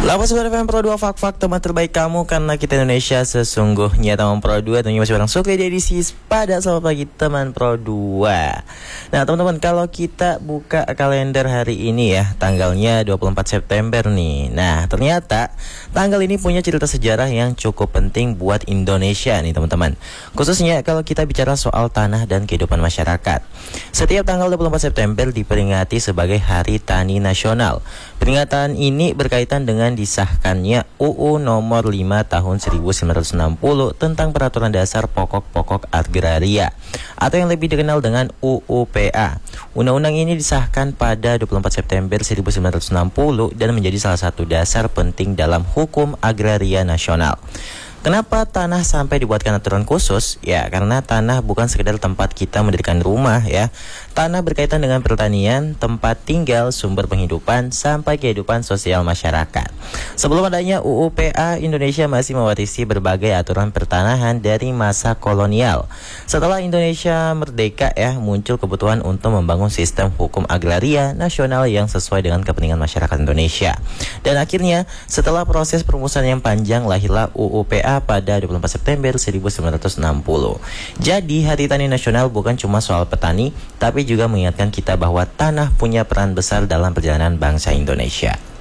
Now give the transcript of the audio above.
Lapas FM Pro 2 Fak-Fak, teman terbaik kamu karena kita Indonesia sesungguhnya. Teman Pro 2 tentunya masih bareng Sukri di edisi pada selamat pagi teman Pro 2. Nah teman-teman, kalau kita buka kalender hari ini ya, tanggalnya 24 September nih. Nah ternyata tanggal ini punya cerita sejarah yang cukup penting buat Indonesia nih teman-teman. Khususnya kalau kita bicara soal tanah dan kehidupan masyarakat. Setiap tanggal 24 September diperingati sebagai Hari Tani Nasional. Peringatan ini berkaitan dengan disahkannya UU nomor 5 tahun 1960 tentang Peraturan Dasar Pokok-Pokok Agraria atau yang lebih dikenal dengan UUPA. Undang-undang ini disahkan pada 24 September 1960 dan menjadi salah satu dasar penting dalam hukum agraria nasional. Kenapa tanah sampai dibuatkan aturan khusus? Ya, karena tanah bukan sekedar tempat kita mendirikan rumah ya. Tanah berkaitan dengan pertanian, tempat tinggal, sumber penghidupan, sampai kehidupan sosial masyarakat. Sebelum adanya UUPA, Indonesia masih mewarisi berbagai aturan pertanahan dari masa kolonial. Setelah Indonesia merdeka ya, muncul kebutuhan untuk membangun sistem hukum agraria nasional yang sesuai dengan kepentingan masyarakat Indonesia. Dan akhirnya, setelah proses perumusan yang panjang, lahirlah UUPA pada 24 September 1960. Jadi Hari Tani Nasional bukan cuma soal petani, tapi juga mengingatkan kita bahwa tanah punya peran besar dalam perjalanan bangsa Indonesia.